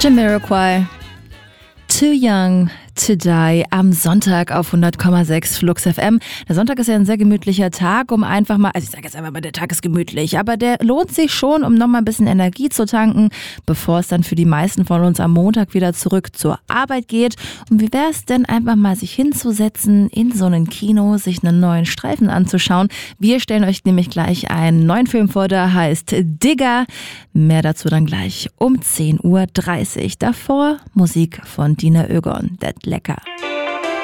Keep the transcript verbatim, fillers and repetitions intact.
Jamiroquai, Too Young to Die am Sonntag auf hundert Komma sechs Flux F M. Der Sonntag ist ja ein sehr gemütlicher Tag, um einfach mal, also ich sage jetzt einfach mal, der Tag ist gemütlich, aber der lohnt sich schon, um nochmal ein bisschen Energie zu tanken, bevor es dann für die meisten von uns am Montag wieder zurück zur Arbeit geht. Und wie wäre es denn einfach mal, sich hinzusetzen in so ein Kino, sich einen neuen Streifen anzuschauen? Wir stellen euch nämlich gleich einen neuen Film vor, der heißt Digger. Mehr dazu dann gleich um zehn Uhr dreißig. Davor Musik von Dina Ögon. Das lecker.